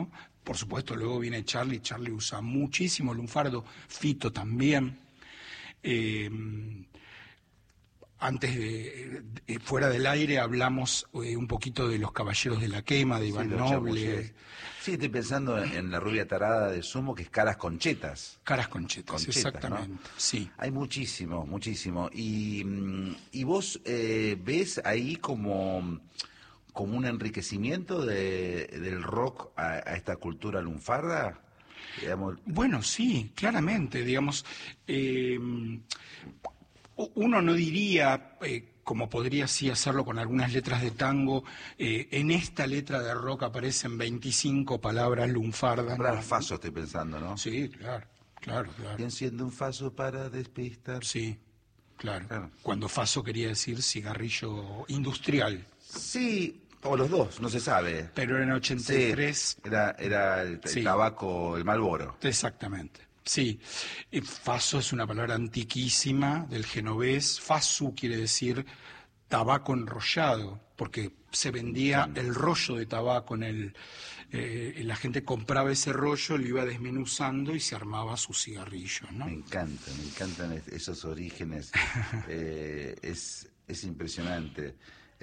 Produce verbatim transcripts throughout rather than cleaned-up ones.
¿no? Por supuesto, luego viene Charlie, Charlie usa muchísimo lunfardo, Fito también. Eh, antes de, de, fuera del aire, hablamos eh, un poquito de Los Caballeros de la Quema, de Iván Sí, Noble. Sí, estoy pensando en, en La Rubia Tarada de Sumo, que es Caras Conchetas. Caras Conchetas, Conchetas, exactamente, ¿no? sí. Hay muchísimo, muchísimo. Y, y vos eh, ves ahí como, como un enriquecimiento de, del rock a, a esta cultura lunfarda. Digamos. Bueno, sí, claramente, digamos, eh, uno no diría, eh, como podría sí hacerlo con algunas letras de tango, eh, en esta letra de rock aparecen veinticinco palabras lunfardas. Para ¿no? faso estoy pensando, ¿no? Sí, claro, claro, claro. Y enciende un faso para despistar. Sí, claro. claro. Cuando faso quería decir cigarrillo industrial. Sí. O los dos, no se sabe. Pero en ochenta y tres... Sí, era, era el, el sí. tabaco, el Marlboro. Exactamente, sí. Faso es una palabra antiquísima del genovés. Fasu quiere decir tabaco enrollado, porque se vendía el rollo de tabaco en el... Eh, la gente compraba ese rollo, lo iba desmenuzando y se armaba su cigarrillo, ¿no? Me encanta, me encantan esos orígenes. eh, es, es impresionante.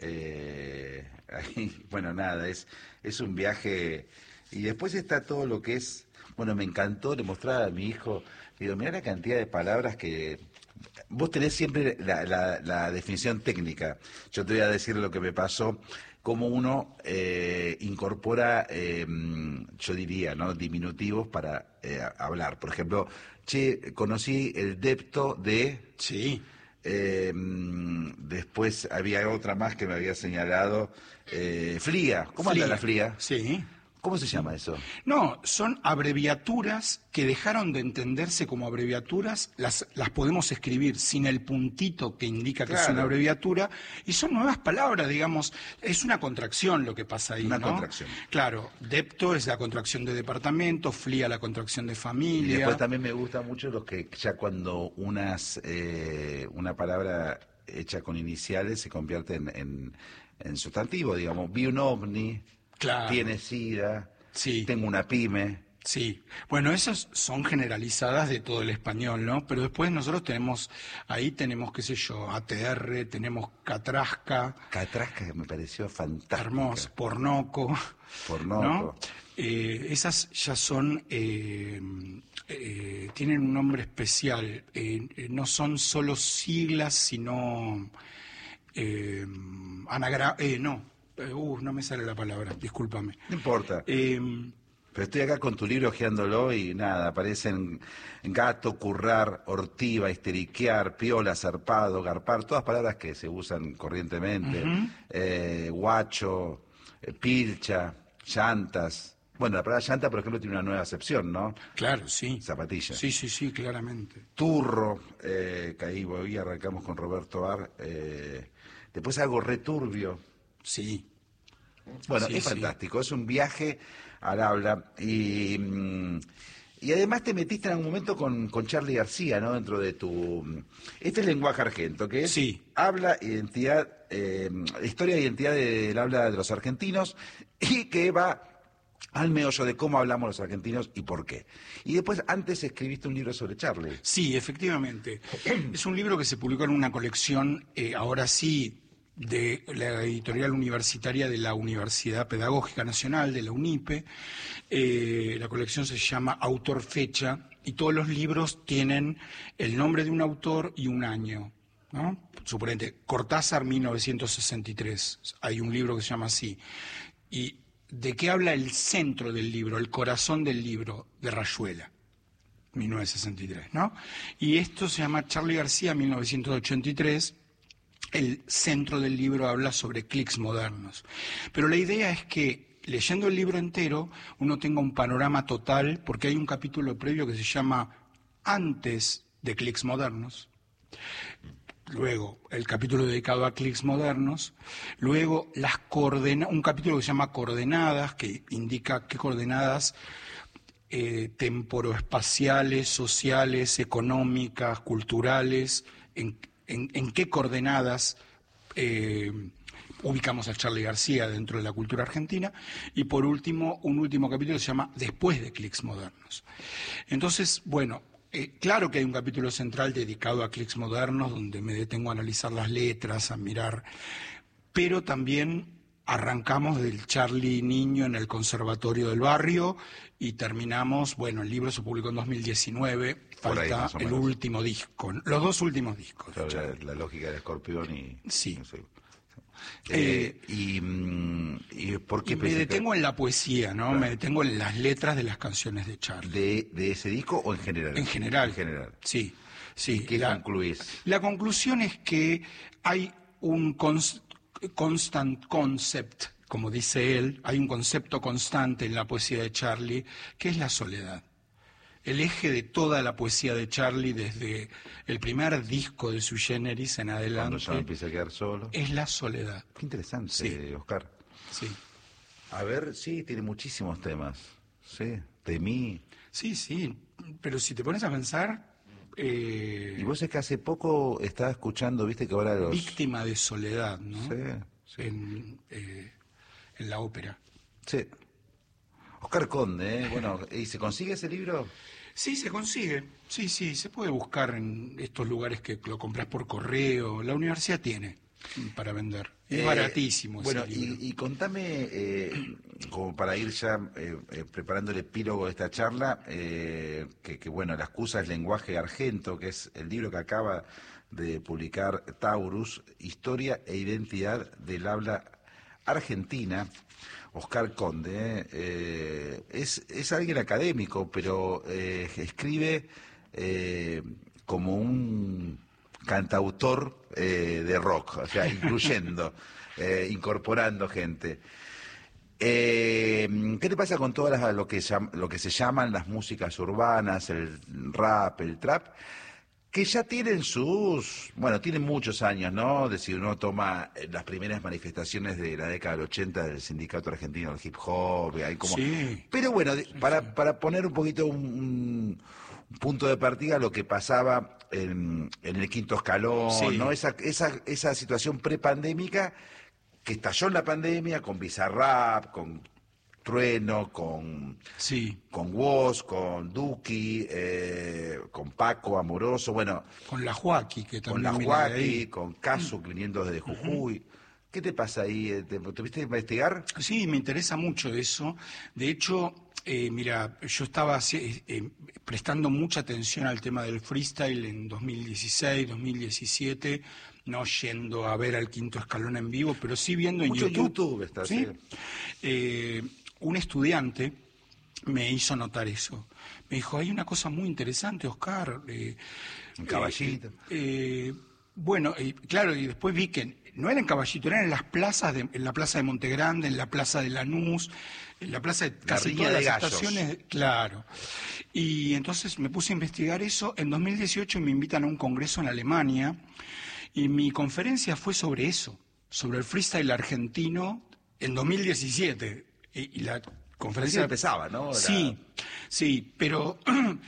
Eh, ahí, bueno, nada, es, es un viaje. Y después está todo lo que es, bueno, me encantó, le mostraba a mi hijo, digo, mirá la cantidad de palabras que... Vos tenés siempre la, la, la definición técnica. Yo te voy a decir lo que me pasó, cómo uno eh, incorpora, eh, yo diría, ¿no?, diminutivos para eh, hablar. Por ejemplo, che, conocí el depto de... Sí. Eh, después había otra más que me había señalado, eh, Flia. ¿Cómo anda la Flia? Sí. ¿Cómo se llama eso? No, son abreviaturas que dejaron de entenderse como abreviaturas, las, las podemos escribir sin el puntito que indica que claro. es una abreviatura, y son nuevas palabras, digamos, es una contracción lo que pasa ahí, Una ¿no? contracción. Claro, depto es la contracción de departamento, flia la contracción de familia. Y después también me gusta mucho los que ya cuando unas eh, una palabra hecha con iniciales se convierte en, en, en sustantivo, digamos, vi un ovni. Claro. Tiene sida, sí. tengo una pyme. Sí, bueno, esas son generalizadas de todo el español, ¿no? Pero después nosotros tenemos, ahí tenemos, qué sé yo, A T R, tenemos catrasca. Catrasca que me pareció fantástica. Hermoso, pornoco. Pornoco. ¿no? Eh, esas ya son, eh, eh, tienen un nombre especial, eh, no son solo siglas, sino eh, anagra eh, no. Uh, no me sale la palabra, discúlpame. No importa. Eh, Pero estoy acá con tu libro hojeándolo y nada, aparecen gato, currar, ortiva, histeriquear, piola, zarpado, garpar, todas palabras que se usan corrientemente. Uh-huh. eh, guacho, eh, pilcha, llantas. Bueno, la palabra llanta, por ejemplo, tiene una nueva acepción, ¿no? Claro, sí. Zapatilla. Sí, sí, sí, claramente. Turro, eh, que ahí hoy arrancamos con Roberto Ar. Eh, después algo returbio. Sí. Bueno, sí, es sí. fantástico, es un viaje al habla y, y además te metiste en algún momento con, con Charly García, ¿no? Dentro de tu... Este es lenguaje argento, que es sí. habla, identidad, eh, historia e identidad del habla de los argentinos y que va al meollo de cómo hablamos los argentinos y por qué. Y después, antes escribiste un libro sobre Charly. Sí, efectivamente. Es un libro que se publicó en una colección, eh, ahora sí, de la editorial universitaria de la Universidad Pedagógica Nacional, de la UNIPE. Eh, la colección se llama Autor Fecha y todos los libros tienen el nombre de un autor y un año, ¿no? Suponete, Cortázar, mil novecientos sesenta y tres. Hay un libro que se llama así. ¿Y de qué habla el centro del libro, el corazón del libro? De Rayuela, mil novecientos sesenta y tres, ¿no? Y esto se llama Charly García, mil novecientos ochenta y tres. El centro del libro habla sobre clics modernos. Pero la idea es que, leyendo el libro entero, uno tenga un panorama total, porque hay un capítulo previo que se llama Antes de clics modernos. Luego, el capítulo dedicado a clics modernos. Luego, las coordena- un capítulo que se llama Coordenadas, que indica qué coordenadas eh, temporoespaciales, sociales, económicas, culturales, en En, en qué coordenadas eh, ubicamos a Charly García dentro de la cultura argentina, y por último, un último capítulo que se llama Después de Clics Modernos. Entonces, bueno, eh, claro que hay un capítulo central dedicado a clics modernos, donde me detengo a analizar las letras, a mirar, pero también arrancamos del Charly niño en el conservatorio del barrio y terminamos, bueno, el libro se publicó en dos mil diecinueve, falta ahí, el último disco, los dos últimos discos. Claro, la, la lógica del escorpión y... Sí. No sé. Eh, eh, y, y, ¿por qué y me detengo en la poesía, ¿no? Claro. Me detengo en las letras de las canciones de Charly. ¿De, de ese disco o en general? En general. En general. Sí, sí. ¿Y qué la, concluís? La conclusión es que hay un cons, constant concept, como dice él, hay un concepto constante en la poesía de Charly, que es la soledad. El eje de toda la poesía de Charly, desde el primer disco de Sui Generis en adelante, cuando ya empieza a quedar solo, es la soledad. Qué interesante, sí. Oscar. Sí. A ver, sí, tiene muchísimos temas. Sí, de mí. Sí, sí, pero si te pones a pensar... Eh, y vos es que hace poco estaba escuchando, viste que ahora los... Víctima de soledad, ¿no? Sí, sí. En, eh, en la ópera. Sí. Oscar Conde, ¿eh? Bueno, ¿y se consigue ese libro? Sí, se consigue. Sí, sí, se puede buscar en estos lugares que lo compras por correo. La universidad tiene para vender. Es eh, baratísimo bueno, ese libro. Y, y contame, eh, como para ir ya eh, eh, preparando el epílogo de esta charla, eh, que, que bueno, la excusa es Lenguaje Argento, que es el libro que acaba de publicar Taurus, Historia e Identidad del Habla Argentina. Oscar Conde, eh, es, es alguien académico, pero eh, escribe eh, como un cantautor eh, de rock, o sea, incluyendo, eh, incorporando gente. Eh, ¿Qué te pasa con todas las, lo que, lo que se llaman las músicas urbanas, el rap, el trap? Que ya tienen sus, bueno, tienen muchos años, ¿no? Es decir, uno toma las primeras manifestaciones de la década del ochenta del Sindicato Argentino del Hip Hop, hay como... Sí. Pero bueno, para, para poner un poquito un, un punto de partida lo que pasaba en, en el quinto escalón, sí. ¿no? Esa, esa, esa situación prepandémica que estalló en la pandemia con Bizarrap, con... Trueno, con, sí. con Woz, con Duki, eh, con Paco Amoroso, bueno... Con la Joaquí, que también... Con la Joaquí, con Casu, viniendo desde Jujuy. Uh-huh. ¿Qué te pasa ahí? ¿Te, ¿Te viste a investigar? Sí, me interesa mucho eso. De hecho, eh, mira, yo estaba eh, prestando mucha atención al tema del freestyle en dos mil dieciséis, dos mil diecisiete, no yendo a ver al quinto escalón en vivo, pero sí viendo en mucho YouTube. YouTube está, ¿sí? sí. Eh, un estudiante me hizo notar eso. Me dijo, hay una cosa muy interesante, Oscar. Eh, un caballito. Eh, eh, bueno, eh, claro, y después vi que no era en Caballito, eran en las plazas, de, en la plaza de Montegrande, en la plaza de Lanús, en la plaza de casi todas las estaciones. Claro. Y entonces me puse a investigar eso. En dos mil dieciocho me invitan a un congreso en Alemania y mi conferencia fue sobre eso, sobre el freestyle argentino en dos mil diecisiete. Y, y la conferencia empezaba, ¿no? Era... Sí, sí, pero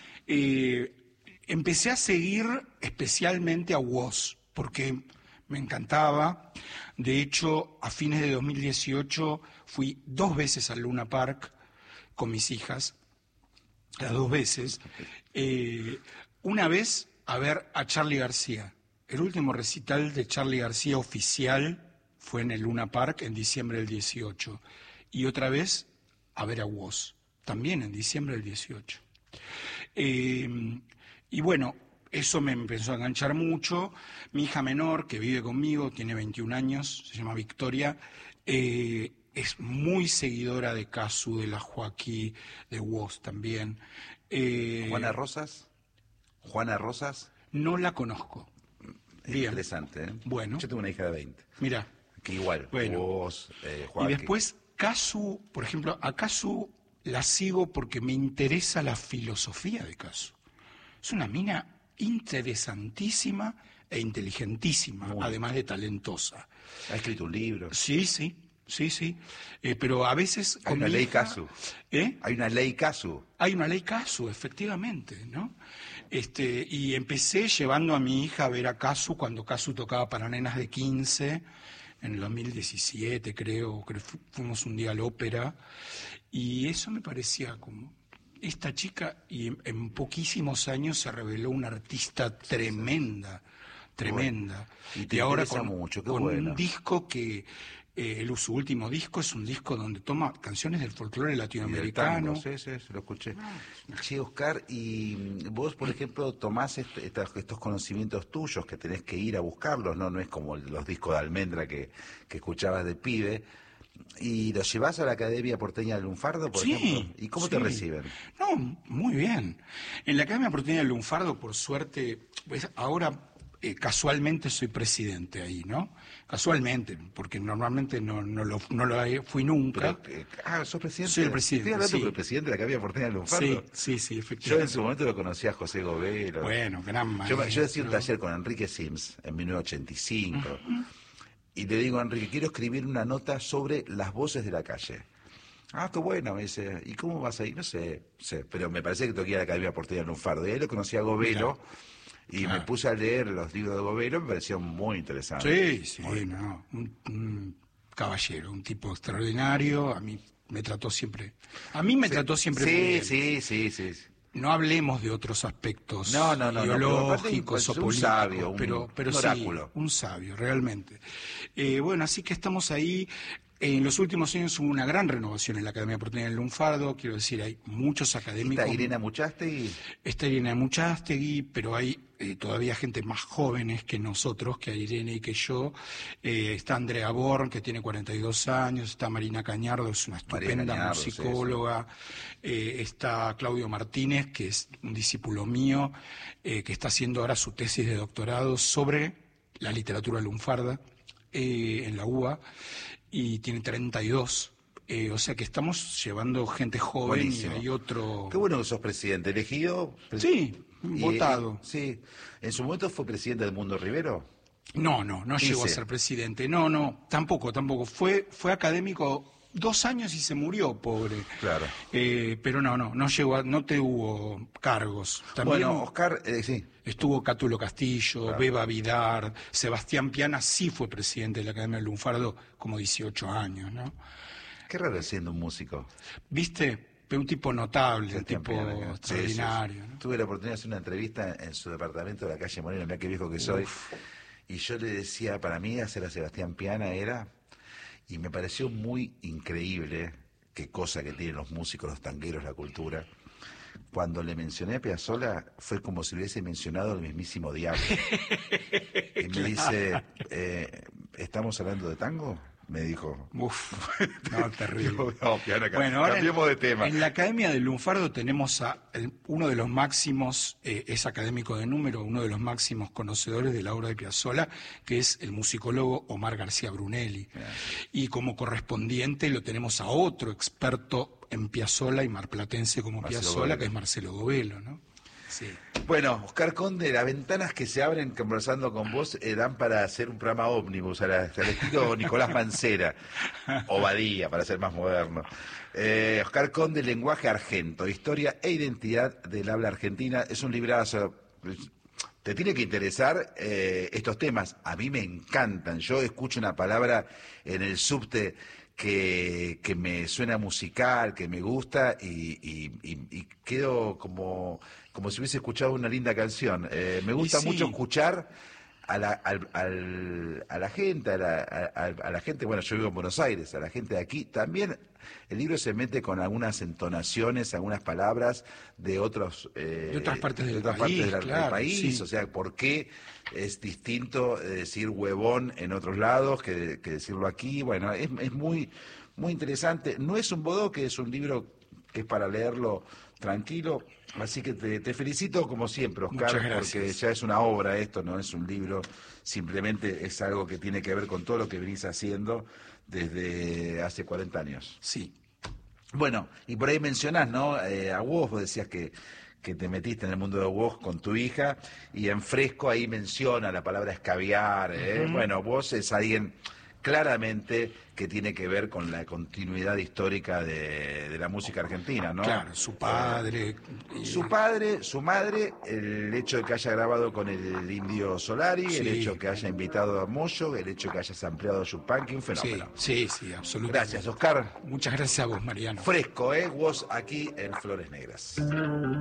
eh, empecé a seguir especialmente a Woz, porque me encantaba. De hecho, a fines de dos mil dieciocho fui dos veces al Luna Park con mis hijas, las dos veces. Eh, una vez a ver a Charly García. El último recital de Charly García oficial fue en el Luna Park en diciembre del dieciocho. Y otra vez a ver a Woz, también en diciembre del dieciocho. Eh, y bueno, eso me empezó a enganchar mucho. Mi hija menor, que vive conmigo, tiene veintiún años, se llama Victoria, eh, es muy seguidora de Casu, de la Joaquí, de Woz también. Eh, ¿Juana Rosas? ¿Juana Rosas? No la conozco. Es Bien. Interesante, ¿eh? Bueno. Yo tengo una hija de veinte. Mira. Que igual, bueno. Woz, eh, Joaquí. Y después, Casu, por ejemplo, a Casu la sigo porque me interesa la filosofía de Casu. Es una mina interesantísima e inteligentísima, muy además de talentosa. Ha escrito un libro. Sí, sí, sí, sí. Eh, pero a veces... Hay una ley hija, Casu. ¿Eh? Hay una ley Casu. Hay una ley Casu, efectivamente, ¿no? Este, y empecé llevando a mi hija a ver a Casu cuando Casu tocaba para nenas de quince en el dos mil diecisiete, creo, que fu- fuimos un día al ópera, y eso me parecía como... Esta chica, y en, en poquísimos años se reveló una artista tremenda, tremenda. Y te Y ahora interesa con, mucho, qué con bueno. un disco que... Eh, el, su último disco es un disco donde toma canciones del folclore Y del latinoamericano. tango, sí, sí, se lo escuché. Che, Oscar, y vos, por ejemplo, tomás est- estas- estos conocimientos tuyos que tenés que ir a buscarlos, ¿no? No es como los discos de Almendra que, que escuchabas de pibe, y los llevás a la Academia Porteña del Lunfardo, por Sí, ejemplo. ¿Y cómo te sí. reciben? No, muy bien. En la Academia Porteña del Lunfardo, por suerte, pues ahora eh, casualmente soy presidente ahí, ¿no? Casualmente, porque normalmente no, no, lo, no lo fui nunca. Pero, eh, ah, ¿sos presidente? Soy el presidente, Estoy hablando sí. con el presidente de la Academia Porteña del Sí, Lunfardo. sí, sí, Yo efectivamente. en su momento lo conocí a José Govelo. Bueno, gran Yo, maestro. yo hacía un taller con Enrique Sims en mil novecientos ochenta y cinco. Y le digo a Enrique, quiero escribir una nota sobre las voces de la calle. Ah, qué bueno, me dice. ¿Y cómo vas ahí? No sé, no sé, pero me parece que toqué a la Academia Porteña del Lunfardo. Y ahí lo conocí a Govelo. Y Claro. me puse a leer los libros de Govelo, me pareció muy interesante. Sí, sí, no, un, un caballero, un tipo extraordinario. A mí me trató siempre. A mí me trató siempre muy Sí, bien. sí, sí, sí. No hablemos de otros aspectos No, no, no, no, pero aparte ideológicos es o un políticos, sabio, un- pero, pero un sí, oráculo. un sabio, realmente. Eh, bueno, así que estamos ahí. En los últimos años hubo una gran renovación en la Academia Porteña del Lunfardo. Quiero decir, hay muchos académicos. Está Irena Muchastegui. Está Irene Muchastegui, pero hay eh, todavía gente más jóvenes que nosotros, que Irene y que yo. Eh, está Andrea Born, que tiene cuarenta y dos años. Está Marina Cañardo, es una María estupenda Cañardo, sí, musicóloga. Eh, está Claudio Martínez, que es un discípulo mío, eh, que está haciendo ahora su tesis de doctorado sobre la literatura lunfarda eh, en la U B A, y tiene treinta y dos. Eh, o sea que estamos llevando gente joven. Buenísimo. Y hay otro... Qué bueno que sos presidente, elegido. pres- Sí, y- votado. y- sí. ¿En su momento fue presidente del Mundo Rivero? No, no, no llegó a Dice. ser presidente. No, no, tampoco, tampoco. Fue, fue académico dos años y se murió, pobre. Claro. Eh, pero no, no, no llegó, a- no tuvo cargos. También Bueno, Oscar, eh, sí. estuvo Cátulo Castillo, Claro. Beba Vidar, Sebastián Piana sí fue presidente de la Academia del Lunfardo como dieciocho años, ¿no? Qué raro es siendo un músico. ¿Viste? Fue un tipo notable, un Sebastián tipo Piana, que- sí, extraordinario, sí, sí. ¿no? Tuve la oportunidad de hacer una entrevista en su departamento de la calle Moreno, mira qué viejo que soy. Y yo le decía, para mí hacer a Sebastián Piana era, y me pareció muy increíble, qué cosa que tienen los músicos, los tangueros, la cultura. Cuando le mencioné a Piazzolla, fue como si hubiese mencionado al mismísimo diablo. Y me dice, eh, ¿estamos hablando de tango? Me dijo. Uf, no, terrible. No, Piana, Bueno, ahora cambiemos en, de tema. en la Academia del Lunfardo tenemos a el- uno de los máximos, eh, es académico de número, uno de los máximos conocedores de la obra de Piazzolla, que es el musicólogo Omar García Brunelli. Y como correspondiente lo tenemos a otro experto en Piazzolla y marplatense como Marcelo Piazzolla, Govelo. que es Marcelo Govelo, ¿no? Sí. Bueno, Oscar Conde, las ventanas que se abren conversando con vos eh, dan para hacer un programa ómnibus, al, al estilo Nicolás Mancera, o Badía, para ser más moderno. Eh, Oscar Conde, Lenguaje Argento, Historia e Identidad del Habla Argentina, es un librazo. Te tiene que interesar eh, estos temas, a mí me encantan. Yo escucho una palabra en el subte que, que me suena musical, que me gusta y, y- y- y quedo como, como si hubiese escuchado una linda canción. Eh, me gusta Y sí. mucho escuchar a la, al- al- a la gente, a la, a- a la gente, bueno, yo vivo en Buenos Aires, a la gente de aquí. También el libro se mete con algunas entonaciones, algunas palabras de otros eh, De otras partes del otras país, partes de la- del claro, país, sí. o sea, ¿por qué es distinto eh, decir huevón en otros lados que, que decirlo aquí? Bueno, es, es muy, muy interesante. No es un bodoque, es un libro que es para leerlo tranquilo. Así que te, te felicito como siempre, Oscar, Muchas gracias. porque ya es una obra esto, no es un libro, simplemente es algo que tiene que ver con todo lo que venís haciendo desde hace cuarenta años. Sí. Bueno, y por ahí mencionás, ¿no? Eh, a vos, vos decías que, que te metiste en el mundo de vos con tu hija, y en Fresco ahí menciona la palabra escabiar, ¿eh? Ujú. Bueno, vos es alguien claramente que tiene que ver con la continuidad histórica de, de la música argentina, ¿no? Claro, su padre. Eh, y... Su padre, su madre, el hecho de que haya grabado con el Indio Solari, sí. El hecho de que haya invitado a Moyo, el hecho de que hayas ampliado a Yupanqui, un fenómeno. Sí, sí, sí, absolutamente. Gracias, Oscar. Muchas gracias a vos, Mariano. Fresco, ¿eh? Vos aquí en Flores Negras.